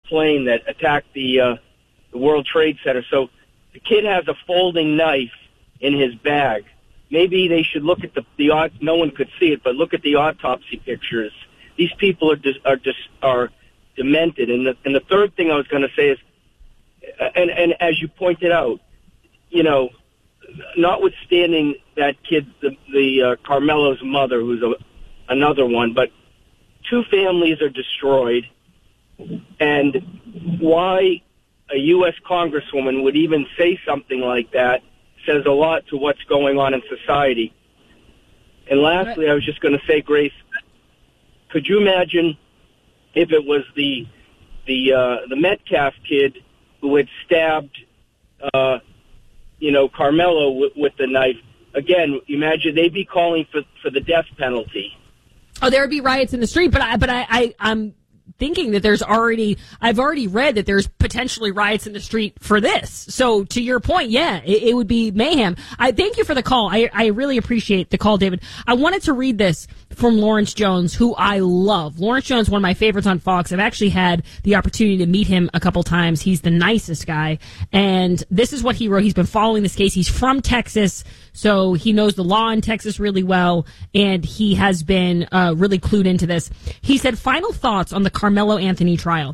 plane that attacked the World Trade Center. So the kid has a folding knife in his bag. Maybe they should look at the no one could see it, but look at the autopsy pictures. These people are demented. And the third thing I was going to say is, and as you pointed out, you know, notwithstanding that kid, the Carmelo's mother, who's another one, but 2 families are destroyed. And why a U.S. Congresswoman would even say something like that says a lot to what's going on in society. And lastly, I was just going to say, Grace, could you imagine if it was the Metcalf kid who had stabbed, Carmelo with the knife? Again, imagine they'd be calling for the death penalty. Oh, there would be riots in the street, but I'm thinking that I've already read that there's potentially riots in the street for this. So to your point, yeah, it would be mayhem. I thank you for the call. I really appreciate the call, David. I wanted to read this from Lawrence Jones, who I love. Lawrence Jones, one of my favorites on Fox. I've actually had the opportunity to meet him a couple times. He's the nicest guy. And this is what he wrote. He's been following this case. He's from Texas, so he knows the law in Texas really well, and he has been really clued into this. He said, final thoughts on the Carmelo Anthony trial.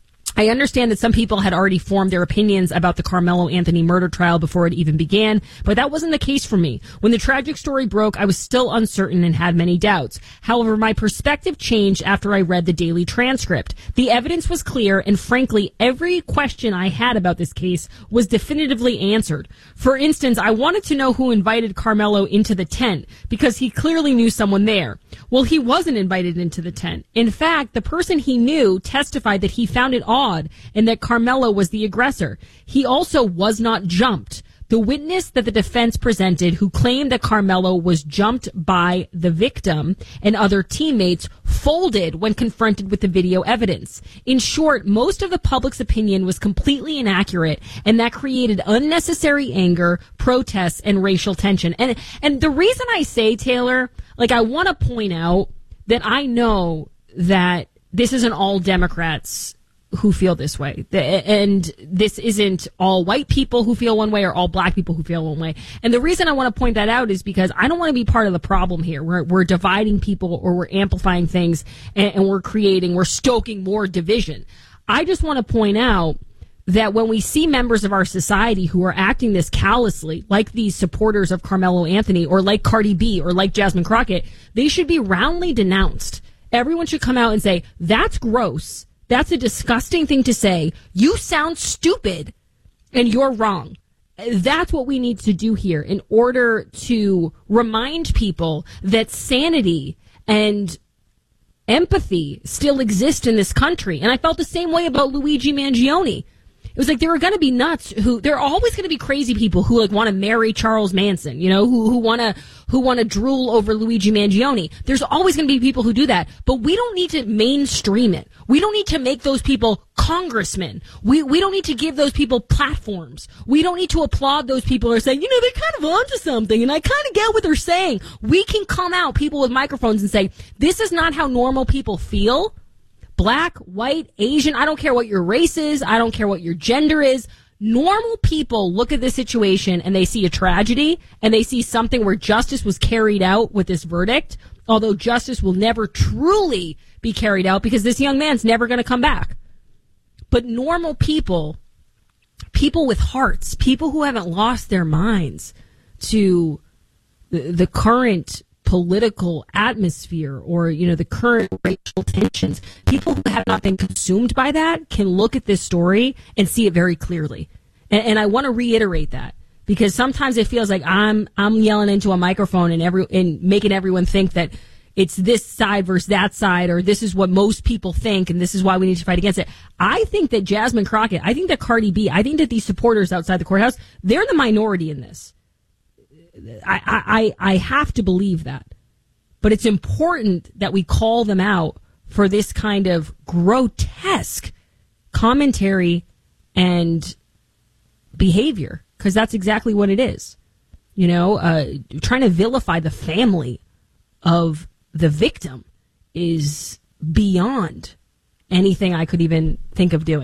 I understand that some people had already formed their opinions about the Carmelo Anthony murder trial before it even began, but that wasn't the case for me. When the tragic story broke, I was still uncertain and had many doubts. However, my perspective changed after I read the daily transcript. The evidence was clear, and frankly, every question I had about this case was definitively answered. For instance, I wanted to know who invited Carmelo into the tent, because he clearly knew someone there. Well, he wasn't invited into the tent. In fact, the person he knew testified that he found it odd and that Carmelo was the aggressor. He also was not jumped. The witness that the defense presented, who claimed that Carmelo was jumped by the victim and other teammates, folded when confronted with the video evidence. In short, most of the public's opinion was completely inaccurate, and that created unnecessary anger, protests, and racial tension. And the reason I say, Taylor, I want to point out that I know that this isn't all Democrats who feel this way. And this isn't all white people who feel one way or all black people who feel one way. And the reason I want to point that out is because I don't want to be part of the problem here. We're dividing people, or we're amplifying things, and we're stoking more division. I just want to point out that when we see members of our society who are acting this callously, like these supporters of Carmelo Anthony, or like Cardi B, or like Jasmine Crockett, they should be roundly denounced. Everyone should come out and say, that's gross. That's a disgusting thing to say. You sound stupid, and you're wrong. That's what we need to do here in order to remind people that sanity and empathy still exist in this country. And I felt the same way about Luigi Mangione. It was like there are going to be nuts there are always going to be crazy people who want to marry Charles Manson, who want to drool over Luigi Mangione. There's always going to be people who do that, but we don't need to mainstream it. We don't need to make those people congressmen. We don't need to give those people platforms. We don't need to applaud those people who are saying, they're kind of onto something, and I kind of get what they're saying. We can come out, people with microphones, and say, this is not how normal people feel. Black, white, Asian, I don't care what your race is. I don't care what your gender is. Normal people look at this situation and they see a tragedy, and they see something where justice was carried out with this verdict, although justice will never truly be carried out because this young man's never going to come back. But normal people with hearts, people who haven't lost their minds to the current political atmosphere or, the current racial tensions, people who have not been consumed by that can look at this story and see it very clearly. And I want to reiterate that, because sometimes it feels like I'm yelling into a microphone and making everyone think that it's this side versus that side, or this is what most people think and this is why we need to fight against it. I think that Jasmine Crockett, I think that Cardi B, I think that these supporters outside the courthouse, they're the minority in this. I have to believe that. But it's important that we call them out for this kind of grotesque commentary and behavior, because that's exactly what it is. Trying to vilify the family of the victim is beyond anything I could even think of doing.